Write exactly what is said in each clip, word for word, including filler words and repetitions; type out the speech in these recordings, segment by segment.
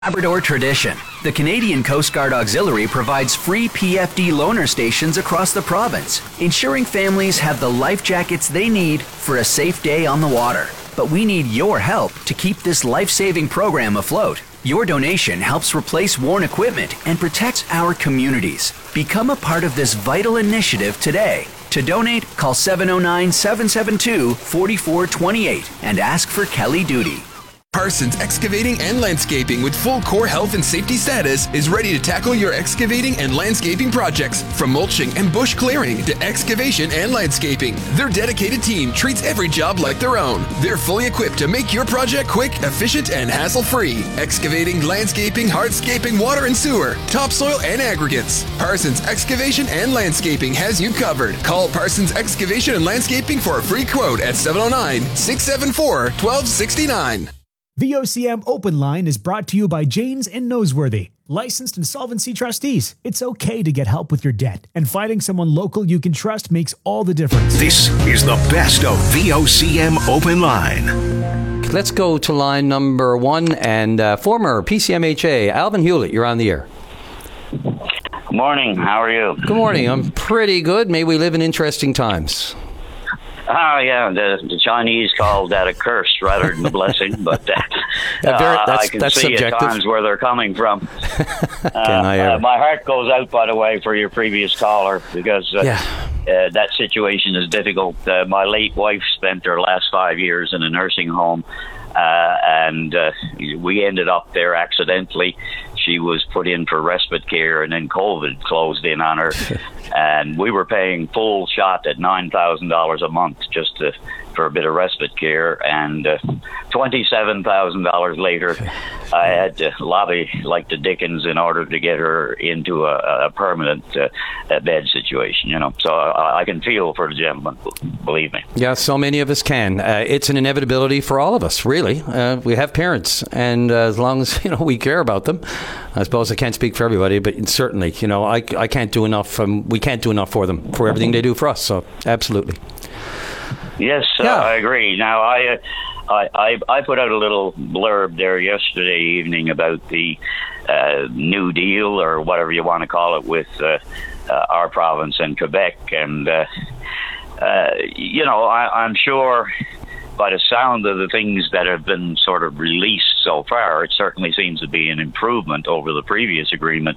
Labrador tradition. The Canadian Coast Guard Auxiliary provides free P F D loaner stations across the province, ensuring families have the life jackets they need for a safe day on the water. But we need your help to keep this life-saving program afloat. Your donation helps replace worn equipment and protects our communities. Become a part of this vital initiative today. To donate, call seven oh nine, seven seven two, four four two eight and ask for Kelly Duty. Parsons Excavating and Landscaping with full core health and safety status is ready to tackle your excavating and landscaping projects. From mulching and bush clearing to excavation and landscaping, their dedicated team treats every job like their own. They're fully equipped to make your project quick, efficient, and hassle-free. Excavating, landscaping, hardscaping, water and sewer, topsoil, and aggregates. Parsons Excavation and Landscaping has you covered. Call Parsons Excavation and Landscaping for a free quote at seven oh nine, six seven four, one two six nine. V O C M Open Line is brought to you by Janes and Noseworthy, licensed insolvency trustees. It's okay to get help with your debt, and finding someone local you can trust makes all the difference. This is the best of V O C M Open Line. Let's go to line number one, and uh, former P C M H A, Alvin Hewlett, you're on the air. Good morning. How are you? Good morning. I'm pretty good. May we live in interesting times. Oh, yeah, the, the Chinese called that a curse rather than a blessing, but uh, uh, very, I can that's see subjective. At times where they're coming from. Can uh, I ever? Uh, my heart goes out, by the way, for your previous caller, because uh, yeah. uh, that situation is difficult. Uh, my late wife spent her last five years in a nursing home, uh, and uh, we ended up there accidentally. She was put in for respite care, and then COVID closed in on her. And we were paying full shot at nine thousand dollars a month just to, for a bit of respite care. And uh, twenty-seven thousand dollars later, I had to lobby like the Dickens in order to get her into a, a permanent uh, bed situation, you know. So I, I can feel for the gentleman, believe me. Yeah, so many of us can. Uh, it's an inevitability for all of us, really. Uh, we have parents, and uh, as long as, you know, we care about them, I suppose I can't speak for everybody, but certainly, you know, I, I can't do enough. Um, we can't do enough for them, for everything they do for us. So, absolutely. Yes, yeah. uh, I agree. Now, I, uh, I, I, I put out a little blurb there yesterday evening about the uh, New Deal, or whatever you want to call it, with uh, uh, our province and Quebec. And, uh, uh, you know, I, I'm sure by the sound of the things that have been sort of released so far, it certainly seems to be an improvement over the previous agreement,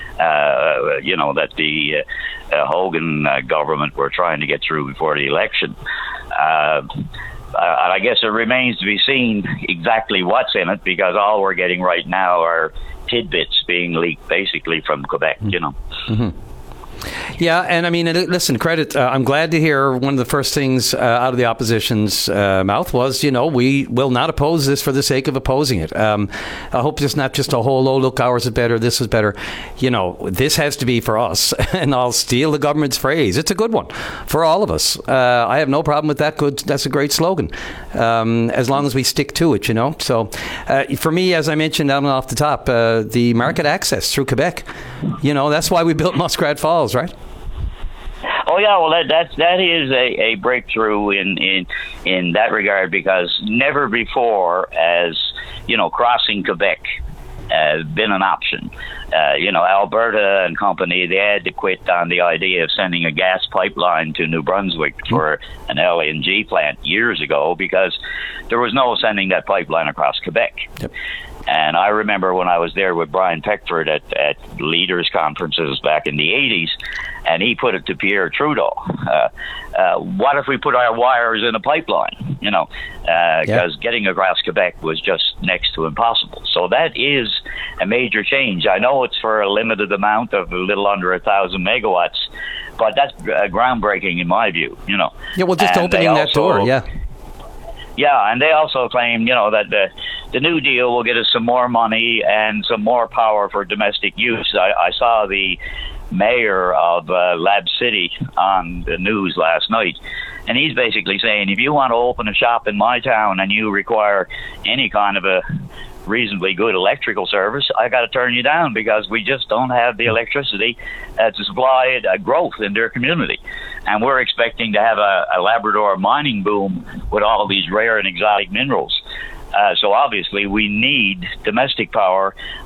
uh, you know, that the uh, uh, Hogan uh, government were trying to get through before the election. Uh, Uh, I guess it remains to be seen exactly what's in it, because all we're getting right now are tidbits being leaked basically from Quebec, you know. Mm-hmm. Yeah, and I mean, listen, credit. Uh, I'm glad to hear one of the first things uh, out of the opposition's uh, mouth was, you know, we will not oppose this for the sake of opposing it. Um, I hope it's not just a whole, oh, look, ours is better, this is better. You know, this has to be for us, and I'll steal the government's phrase. It's a good one for all of us. Uh, I have no problem with that. Good, that's a great slogan, um, as long as we stick to it, you know. So uh, for me, as I mentioned down off the top, uh, the market access through Quebec, you know, that's why we built Muskrat Falls, right? Oh yeah, well that that that is a, a breakthrough in, in in that regard, because never before has, you know, crossing Quebec uh, been an option. Uh, you know, Alberta and company, they had to quit on the idea of sending a gas pipeline to New Brunswick for an L N G plant years ago, because there was no sending that pipeline across Quebec. Yep. And I remember when I was there with Brian Peckford at, at leaders conferences back in the eighties, and he put it to Pierre Trudeau, uh, uh, what if we put our wires in a pipeline? You know, because uh, yeah. getting across Quebec was just next to impossible. So that is a major change. I know it's for a limited amount of a little under a thousand megawatts, but that's uh, groundbreaking in my view, you know. Yeah, well, just and opening that also, door, yeah. Yeah, and they also claim, you know, that the, the New Deal will get us some more money and some more power for domestic use. I, I saw the mayor of uh, Lab City on the news last night, and he's basically saying, if you want to open a shop in my town and you require any kind of a reasonably good electrical service, I got to turn you down, because we just don't have the electricity uh, to supply uh, growth in their community. And we're expecting to have a, a Labrador mining boom with all these rare and exotic minerals. Uh, so obviously we need domestic power